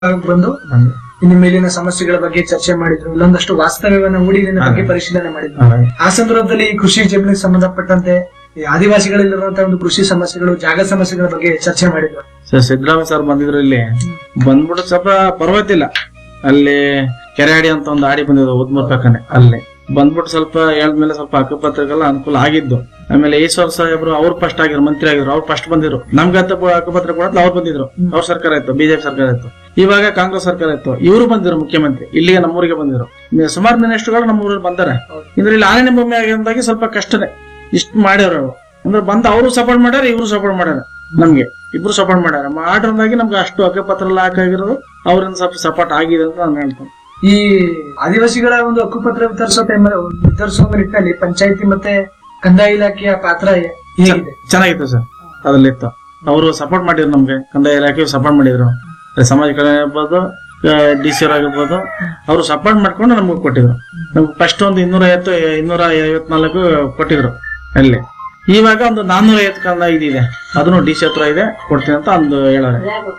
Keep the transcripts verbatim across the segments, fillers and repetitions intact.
ಬಂದು ಇನ್ನು ಮೇಲಿನ ಸಮಸ್ಯೆಗಳ ಬಗ್ಗೆ ಚರ್ಚೆ ಮಾಡಿದ್ರು, ಇಲ್ಲೊಂದಷ್ಟು ವಾಸ್ತವ್ಯವನ್ನ ಹೂಡಿನ ಬಗ್ಗೆ ಪರಿಶೀಲನೆ ಮಾಡಿದ್ರು. ಆ ಸಂದರ್ಭದಲ್ಲಿ ಕೃಷಿ ಜಮೀನಿಗೆ ಸಂಬಂಧಪಟ್ಟಂತೆ ಆದಿವಾಸಿಗಳಲ್ಲಿರುವಂತಹ ಒಂದು ಕೃಷಿ ಸಮಸ್ಯೆಗಳು, ಜಾಗ ಸಮಸ್ಯೆಗಳ ಬಗ್ಗೆ ಚರ್ಚೆ ಮಾಡಿದ್ರು. ಸರ್ ಸಿದ್ದರಾಮಯ್ಯ ಸರ್ ಬಂದಿದ್ರು, ಇಲ್ಲಿ ಬಂದ್ಬಿಟ್ಟು ಸ್ವಲ್ಪ ಪರ್ವತಿಲ್ಲ, ಅಲ್ಲಿ ಕೆರೆಹಾಡಿ ಅಂತ ಒಂದು ಆಡಿ ಬಂದಿದ್ದು ಉದ್ಮೂರ್ ಪಕ್ಕನೆ, ಅಲ್ಲಿ ಬಂದ್ಬಿಟ್ಟು ಸ್ವಲ್ಪ ಹೇಳಿದ್ಮೇಲೆ ಸ್ವಲ್ಪ ಅಕ್ಕಪತ್ರಗೆಲ್ಲ ಅನುಕೂಲ ಆಗಿದ್ದು. ಆಮೇಲೆ ಈಶ್ವರ್ ಸಾಹೇಬ್ರು ಅವ್ರು ಫಸ್ಟ್ ಆಗಿದ್ರು, ಮಂತ್ರಿ ಆಗಿದ್ರು, ಅವ್ರು ಫಸ್ಟ್ ಬಂದಿದ್ರು. ನಮ್ಗೆ ಅಕ್ಕಪತ್ರ ಕೊಡತ್ ಅವ್ರು ಬಂದಿದ್ರು, ಅವ್ರ ಸರ್ಕಾರ ಇತ್ತು, ಬಿಜೆಪಿ ಸರ್ಕಾರ ಇತ್ತು. ಇವಾಗ ಕಾಂಗ್ರೆಸ್ ಸರ್ಕಾರ ಇತ್ತು, ಇವರು ಬಂದಿದ್ರು ಮುಖ್ಯಮಂತ್ರಿ, ಇಲ್ಲಿಗೆ ನಮ್ಮೂರಿಗೆ ಬಂದಿದ್ರು. ಸುಮಾರು ಮಿನಿಸ್ಟರ್ಗಳು ನಮ್ಮೂರಲ್ಲಿ ಬಂದಾರೆ. ಅಂದ್ರೆ ಇಲ್ಲಿ ಆನೆ ಭೂಮಿ ಆಗಿರೋದಾಗಿ ಸ್ವಲ್ಪ ಕಷ್ಟನೇ ಇಷ್ಟು ಮಾಡ್ಯಾರ. ಅಂದ್ರೆ ಬಂದ ಅವರು ಸಪೋರ್ಟ್ ಮಾಡ್ಯಾರ, ಇವರು ಸಪೋರ್ಟ್ ಮಾಡ್ಯಾರ, ನಮ್ಗೆ ಇಬ್ರು ಸಪೋರ್ಟ್ ಮಾಡ್ಯಾರ. ಮಾಡ್ರಿಂದಾಗಿ ನಮ್ಗೆ ಅಷ್ಟು ಅಕ್ಕಪತ್ರ ಎಲ್ಲ ಹಾಕಾಗಿರೋದು ಅವರಿಂದ ಸ್ವಲ್ಪ ಸಪೋರ್ಟ್ ಆಗಿದೆ ಅಂತ ನಾನು ಹೇಳ್ತೇನೆ. ಈ ಆದಿವಾಸಿಗಳ ಒಂದು ಹಕ್ಕುಪತ್ರ ವಿತರಿಸೋ ಟೈಮ್ ವಿತರಿಸುವ ನಿಟ್ಟಿನಲ್ಲಿ ಪಂಚಾಯತಿ ಮತ್ತೆ ಕಂದಾಯ ಇಲಾಖೆಯ ಪಾತ್ರ ಹೇಗಿದೆ? ಚೆನ್ನಾಗಿತ್ತು ಸರ್, ಅದ್ರಲ್ಲಿತ್ತು. ಅವರು ಸಪೋರ್ಟ್ ಮಾಡಿದ್ರು ನಮ್ಗೆ, ಕಂದಾಯ ಇಲಾಖೆ ಸಪೋರ್ಟ್ ಮಾಡಿದ್ರು. ಸಮಾಜ ಕಲ್ಯಾಣ ಇರ್ಬೋದು, ಡಿ ಸಿ ಆಗಿರ್ಬೋದು, ಅವರು ಸಪೋರ್ಟ್ ಮಾಡ್ಕೊಂಡು ನಮ್ಗೆ ಕೊಟ್ಟಿದ್ರು. ನಮ್ಗೆ ಫಸ್ಟ್ ಒಂದು ಇನ್ನೂರ ಐವತ್ತು ಇನ್ನೂರ ಐವತ್ನಾಲ್ಕು ಕೊಟ್ಟಿದ್ರು ಅಲ್ಲಿ. ಇವಾಗ ಒಂದು ನಾನ್ನೂರ ಐವತ್ತು ಕಂದ ಇದಿದೆ, ಅದನ್ನು ಡಿ ಸಿ ಹತ್ರ ಇದೆ, ಕೊಡ್ತೀನಿ ಅಂತ ಒಂದು ಹೇಳಾರೆ.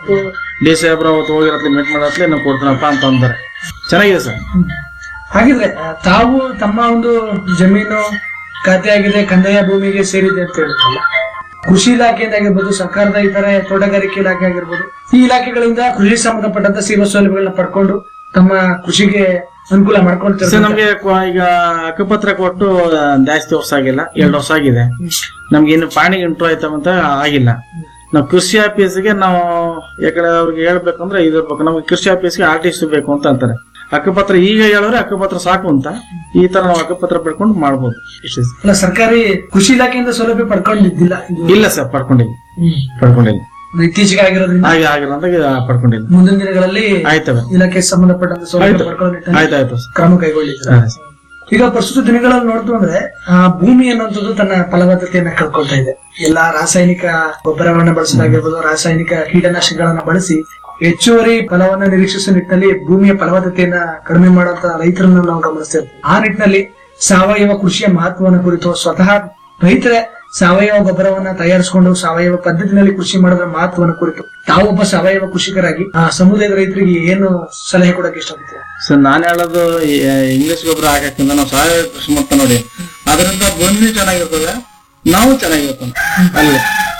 ಡಿ ಸಿ ಹತ್ರ ಅವತ್ತು ಹೋಗಿರತ್ಲಿ ಮೀಟ್ ಮಾಡತ್ಲಿ ನಾವು ಕೊಡ್ತೀನಪ್ಪ ಅಂತ ಅಂತಾರೆ. ಚೆನ್ನಾಗಿದೆ ಸರ್. ಹಾಗಿದ್ರೆ ತಾವು ತಮ್ಮ ಒಂದು ಜಮೀನು ಖಾತೆ ಆಗಿದೆ, ಕಂದಾಯ ಭೂಮಿಗೆ ಸೇರಿದೆ ಅಂತ ಹೇಳ್ತಲ್ಲ, ಕೃಷಿ ಇಲಾಖೆಯಿಂದ ಆಗಿರ್ಬೋದು, ಸರ್ಕಾರದ ಇತರೆ ತೋಟಗಾರಿಕೆ ಇಲಾಖೆ ಆಗಿರ್ಬೋದು, ಈ ಇಲಾಖೆಗಳಿಂದ ಕೃಷಿ ಸಂಬಂಧಪಟ್ಟಂತ ಸೇವಾ ಸೌಲಭ್ಯಗಳನ್ನ ಪಡ್ಕೊಂಡು ತಮ್ಮ ಕೃಷಿಗೆ ಅನುಕೂಲ ಮಾಡ್ಕೊಳ್ತಾರೆ. ನಮ್ಗೆ ಈಗ ಹಕ್ಕುಪತ್ರ ಕೊಟ್ಟು ಜಾಸ್ತಿ ವರ್ಷ ಆಗಿಲ್ಲ, ಎರಡು ವರ್ಷ ಆಗಿದೆ. ನಮ್ಗೆ ಇನ್ನು ಪಾಣಿಗೆ ಇಂಟ್ರೋ ಆಯ್ತವಂತ ಆಗಿಲ್ಲ. ನಾವು ಕೃಷಿ ಆಫೀಸ್ಗೆ ನಾವು ಯಾಕಡೆ ಅವ್ರಿಗೆ ಹೇಳ್ಬೇಕಂದ್ರೆ ಇದಿರ್ಬೇಕು, ನಮ್ಗೆ ಕೃಷಿ ಆಫೀಸ್ಗೆ ಆರ್ಟಿಸ್ಟ್ ಬೇಕು ಅಂತ ಅಂತಾರೆ. ಹಕ್ಕುಪತ್ರ ಈಗ ಹೇಳಿದ್ರೆ ಹಕ್ಕುಪತ್ರ ಸಾಕು ಅಂತ, ಈ ತರ ನಾವು ಹಕ್ಕುಪತ್ರ ಪಡ್ಕೊಂಡು ಮಾಡ್ಬೋದು. ಅಲ್ಲ, ಸರ್ಕಾರಿ ಕೃಷಿ ಇಲಾಖೆಯಿಂದ ಸೌಲಭ್ಯ ಪಡ್ಕೊಂಡಿದ್ದಿಲ್ಲ? ಇಲ್ಲ ಸರ್, ಪಡ್ಕೊಂಡಿಲ್ಲ ಪಡ್ಕೊಂಡಿಲ್ಲ ಇತ್ತೀಚೆಗೆ ಆಗಿರೋದ್ರಿಂದ ಹಾಗೆ ಆಗಿರೋದ್ರಿಂದ ಪಡ್ಕೊಂಡಿಲ್ಲ. ಮುಂದಿನ ದಿನಗಳಲ್ಲಿ ಆಯ್ತವೆ ಇಲಾಖೆ ಸಂಬಂಧಪಟ್ಟಂತ ಸೌಲಭ್ಯ ಪಡ್ಕೊಳ್ಳೋ ಆಯ್ತಾಯ್ತು ಕ್ರಮ ಕೈಗೊಳ್ಳಿದ್ದಾರೆ. ಈಗ ಪ್ರಸ್ತುತ ದಿನಗಳಲ್ಲಿ ನೋಡ್ತು ಅಂದ್ರೆ ಆ ಭೂಮಿ ಅನ್ನುವಂಥದ್ದು ತನ್ನ ಫಲವತ್ತತೆಯನ್ನ ಕಳ್ಕೊಳ್ತಾ ಇದೆ. ಎಲ್ಲಾ ರಾಸಾಯನಿಕ ಗೊಬ್ಬರವನ್ನ ಬಳಸೋದಾಗಿರ್ಬೋದು, ರಾಸಾಯನಿಕ ಕೀಟನಾಶಕಗಳನ್ನ ಬಳಸಿ ಹೆಚ್ಚುವರಿ ಫಲವನ್ನ ನಿರೀಕ್ಷಿಸುವ ನಿಟ್ಟಿನಲ್ಲಿ ಭೂಮಿಯ ಫಲವತ್ತತೆಯನ್ನ ಕಡಿಮೆ ಮಾಡುವಂತ ರೈತರನ್ನ ನಾವು ಗಮನಿಸ್ತೇವೆ. ಆ ನಿಟ್ಟಿನಲ್ಲಿ ಸಾವಯವ ಕೃಷಿಯ ಮಹತ್ವವನ್ನು ಕುರಿತು ಸ್ವತಃ ರೈತರೇ ಸಾವಯವ ಗೊಬ್ಬರವನ್ನ ತಯಾರಿಸಿಕೊಂಡು ಸಾವಯವ ಪದ್ಧತಿನಲ್ಲಿ ಕೃಷಿ ಮಾಡೋದ್ರ ಮಹತ್ವವನ್ನು ಕುರಿತು ತಾವೊಬ್ಬ ಸಾವಯವ ಕೃಷಿಕರಾಗಿ ಆ ಸಮುದಾಯದ ರೈತರಿಗೆ ಏನು ಸಲಹೆ ಕೊಡಕ್ಕೆ ಇಷ್ಟಪಡ್ತೀವಿ? ಸರ್, ನಾನು ಹೇಳೋದು ಇಂಗ್ಲಿಷ್ ಗೊಬ್ಬರ ಹಾಕಕ್ಕಿಂತ ನಾವು ಸಾವಯವ ಕೃಷಿ ಮಾಡ್ತಾ ನೋಡಿ, ಅದರಿಂದ ಭೂಮಿ ಚೆನ್ನಾಗಿರ್ತದೆ, ನಾವು ಚೆನ್ನಾಗಿರ್ತದೆ. ಅಲ್ಲಿ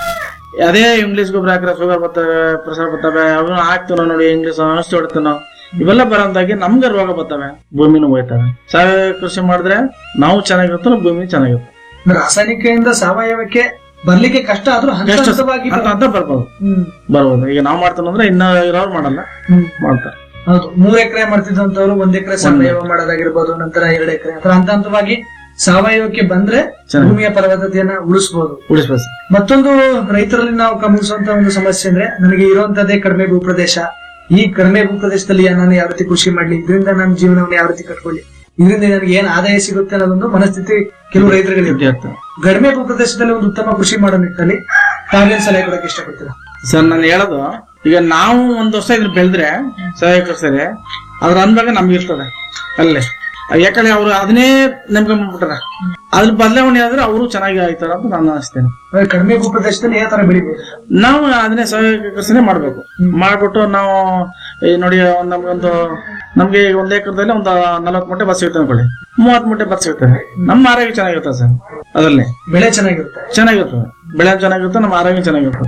ಅದೇ ಇಂಗ್ಲಿಷ್ ಗೊಬ್ಬರ ಹಾಕಿದ್ರೆ ಶುಗರ್ ಬರ್ತವೆ, ಪ್ರೆಷರ್ ಬರ್ತವೆ, ಅವನ್ನ ಹಾಕ್ತೀವಿ ನೋಡಿ, ಇಂಗ್ಲಿಷ್ ಔಷಧಿ ಹೊಡ್ತೀವಿ ನಾವು, ಇವೆಲ್ಲ ಬರೋದಾಗಿ ನಮ್ಗೆ ರೋಗ ಬರ್ತವೆ, ಭೂಮಿನೂ ಹೋಯ್ತವೆ. ಸಾವಯವ ಕೃಷಿ ಮಾಡಿದ್ರೆ ನಾವು ಚೆನ್ನಾಗಿರ್ತವೆ, ಭೂಮಿ ಚೆನ್ನಾಗಿರ್ತದೆ. ರಾಸಾಯನಿಕದಿಂದ ಸಾವಯವಕ್ಕೆ ಬರ್ಲಿಕ್ಕೆ ಕಷ್ಟ ಆದ್ರೂ ಹಂತವಾಗಿ ಅಂತ ಬರ್ಬೋದು ಬರ್ಬೋದು ಈಗ ನಾವ್ ಮಾಡ್ತಾನಂದ್ರೆ ಇನ್ನ ಇರೋರು ಮಾಡಲ್ಲ, ಮಾಡ್ತಾರೆ. ಹೌದು, ಮೂರ್ ಎಕರೆ ಮಾಡ್ತಿದ್ದಂತವ್ರು ಒಂದ್ ಎಕರೆ ಸಾವಯವ ಮಾಡೋದಾಗಿರ್ಬೋದು, ನಂತರ ಎರಡು ಎಕರೆ ಹಂತ ಹಂತವಾಗಿ ಸಾವಯವಕ್ಕೆ ಬಂದ್ರೆ ಭೂಮಿಯ ಫಲವತ್ತತೆಯನ್ನ ಉಳಿಸಬಹುದು ಉಳಿಸ್ಬೋದು. ಮತ್ತೊಂದು ರೈತರಲ್ಲಿ ನಾವು ಗಮನಿಸುವಂತ ಒಂದು ಸಮಸ್ಯೆ ಅಂದ್ರೆ, ನನಗೆ ಇರುವಂತದ್ದೇ ಕಡಿಮೆ ಭೂಪ್ರದೇಶ, ಈ ಕಡಿಮೆ ಭೂಪ್ರದೇಶದಲ್ಲಿ ನಾನು ಯಾವ ರೀತಿ ಕೃಷಿ ಮಾಡ್ಲಿ, ಇದರಿಂದ ನನ್ನ ಜೀವನವನ್ನು ಯಾವ ರೀತಿ ಕಟ್ಕೊಳ್ಳಿ, ಇದರಿಂದ ನನಗೆ ಏನ್ ಆದಾಯ ಸಿಗುತ್ತೆ ಅನ್ನೋದೊಂದು ಮನಸ್ಥಿತಿ ಕೆಲವು ರೈತರಿಗೆ. ಕಡಿಮೆ ಭೂಪ್ರದೇಶದಲ್ಲಿ ಒಂದು ಉತ್ತಮ ಕೃಷಿ ಮಾಡೋ ನಿಟ್ಟಿನಲ್ಲಿ ತಾವೇನ್ ಸಲಹೆ ಕೊಡಕ್ಕೆ ಇಷ್ಟಪಡ್ತೀರಾ? ಸರ್, ನಾನು ಹೇಳೋದು, ಈಗ ನಾವು ಒಂದ್ ವರ್ಷ ಇದ್ರ ಬೆಳೆದ್ರೆ ಸಾವಯವ ಕೃಷಿ ಅದ್ರ ಅನ್ಭಾಗ ನಮ್ಗೆ ಇರ್ತದೆ ಅಲ್ಲೇ. ಯಾಕಂದ್ರೆ ಅವ್ರು ಅದನ್ನೇ ನಂಬ್ಕೊಂಡ್ಬಿಟ್ಟಾರ, ಅದ್ರ ಬದಲಾವಣೆ ಆದ್ರೆ ಅವರು ಚೆನ್ನಾಗಿ ಆಯ್ತಾರ ಅಂತ ನಾನು ಅನಿಸ್ತೇನೆ. ಕಡಿಮೆ ಭೂಪ್ರದೇಶದಲ್ಲಿ ಯಾವ ತರ ಬೆಳಿಬೇಕು? ನಾವು ಅದನ್ನೇ ಸಾವಯವ ಕೃಷಿನೇ ಮಾಡ್ಬೇಕು. ಮಾಡ್ಬಿಟ್ಟು ನಾವು ನೋಡಿ, ನಮ್ಗೊಂದು ನಮ್ಗೆ ಒಂದ್ ಎಕರದಲ್ಲಿ ಒಂದು ನಲ್ವತ್ ಮೂಟೆ ಬಸ್ ಸಿಗುತ್ತೆ ಅನ್ಕೊಳ್ಳಿ, ಮೂವತ್ ಮೂಟೆ ಬಸ್ ಸಿಗ್ತದೆ, ನಮ್ಮ ಆರೋಗ್ಯ ಚೆನ್ನಾಗಿರ್ತದೆ ಸರ್. ಅದರಲ್ಲಿ ಬೆಳೆ ಚೆನ್ನಾಗಿರುತ್ತೆ ಚೆನ್ನಾಗಿರ್ತದೆ ಬೆಳೆ ಚೆನ್ನಾಗಿರುತ್ತೆ, ನಮ್ಮ ಆರೋಗ್ಯ ಚೆನ್ನಾಗಿರ್ತದೆ.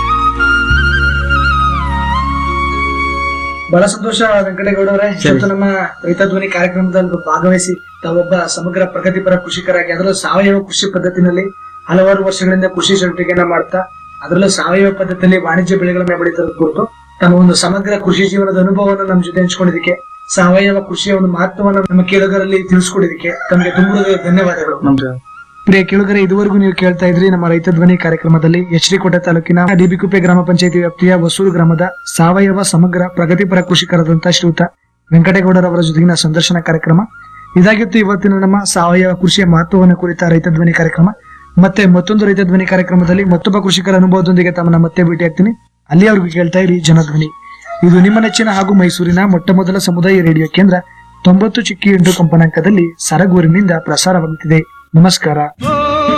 ಬಹಳ ಸಂತೋಷ ವೆಂಕಟೇಗೌಡರೇ, ಇವತ್ತು ನಮ್ಮ ರೈತ ಧ್ವನಿ ಕಾರ್ಯಕ್ರಮದಲ್ಲಿ ಭಾಗವಹಿಸಿ ತಾವೊಬ್ಬ ಸಮಗ್ರ ಪ್ರಗತಿಪರ ಕೃಷಿಕರಾಗಿ ಅದರಲ್ಲೂ ಸಾವಯವ ಕೃಷಿ ಪದ್ಧತಿನಲ್ಲಿ ಹಲವಾರು ವರ್ಷಗಳಿಂದ ಕೃಷಿ ಚಟುವಟಿಕೆಯನ್ನ ಮಾಡ್ತಾ ಅದರಲ್ಲೂ ಸಾವಯವ ಪದ್ಧತಿಯಲ್ಲಿ ವಾಣಿಜ್ಯ ಬೆಳೆಗಳನ್ನ ಬೆಳೀತದ ಕುರಿತು ತಮ್ಮ ಒಂದು ಸಮಗ್ರ ಕೃಷಿ ಜೀವನದ ಅನುಭವವನ್ನು ನಮ್ಮ ಜೊತೆ ಹಂಚಿಕೊಂಡಿದ್ದಕ್ಕೆ, ಸಾವಯವ ಕೃಷಿಯ ಒಂದು ಮಹತ್ವವನ್ನು ನಮ್ಮ ಕೇಳುಗರಲ್ಲಿ ತಿಳಿಸ್ಕೊಡಿದಕ್ಕೆ ತಮಗೆ ತುಂಬ ಧನ್ಯವಾದಗಳು. ಪ್ರಿಯ ಕೇಳುಗರೆ, ಇದುವರೆಗೂ ನೀವು ಕೇಳ್ತಾ ಇದ್ರಿ ನಮ್ಮ ರೈತ ಧ್ವನಿ ಕಾರ್ಯಕ್ರಮದಲ್ಲಿ ಎಚ್ ಡಿ ಕೋಟೆ ತಾಲೂಕಿನ ಡಿಬಿಕುಪ್ಪೆ ಗ್ರಾಮ ಪಂಚಾಯತಿ ವ್ಯಾಪ್ತಿಯ ಹೊಸೂರು ಗ್ರಾಮದ ಸಾವಯವ ಸಮಗ್ರ ಪ್ರಗತಿಪರ ಕೃಷಿಕರಾದಂತಹ ಶ್ರೀಯುತ ವೆಂಕಟೇಗೌಡರವರ ಜೊತೆಗಿನ ಸಂದರ್ಶನ ಕಾರ್ಯಕ್ರಮ ಇದಾಗಿತ್ತು. ಇವತ್ತಿನ ನಮ್ಮ ಸಾವಯವ ಕೃಷಿಯ ಮಹತ್ವವನ್ನು ಕುರಿತ ರೈತ ಧ್ವನಿ ಕಾರ್ಯಕ್ರಮ. ಮತ್ತೆ ಮತ್ತೊಂದು ರೈತ ಧ್ವನಿ ಕಾರ್ಯಕ್ರಮದಲ್ಲಿ ಮತ್ತೊಬ್ಬ ಕೃಷಿಕರ ಅನುಭವದೊಂದಿಗೆ ತಮ್ಮನ್ನ ಮತ್ತೆ ಭೇಟಿ ಆಗ್ತೀನಿ. ಅಲ್ಲಿಯವರೆಗೂ ಕೇಳ್ತಾ ಇರಿ ಜನಧ್ವನಿ. ಇದು ನಿಮ್ಮ ನೆಚ್ಚಿನ ಹಾಗೂ ಮೈಸೂರಿನ ಮೊಟ್ಟ ಮೊದಲ ಸಮುದಾಯ ರೇಡಿಯೋ ಕೇಂದ್ರ ತೊಂಬತ್ತು ಚಿಕ್ಕಿ ಎಂಟು ಕಂಪನಾಂಕದಲ್ಲಿ ಸರಗೂರಿನಿಂದ ಪ್ರಸಾರವಾಗುತ್ತಿದೆ. ನಮಸ್ಕಾರ.